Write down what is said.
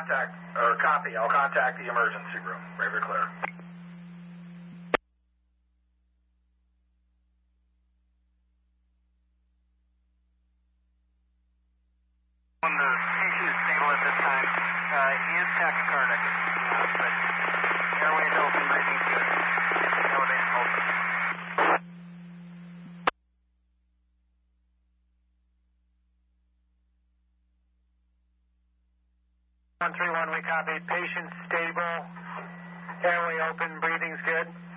Copy. I'll contact the emergency room. Very clear. When the patient is stable at this time, he is tachycardic, but airways open, breathing's good. Elevator open. 131, we copy. Patient stable, airway open, breathing's good.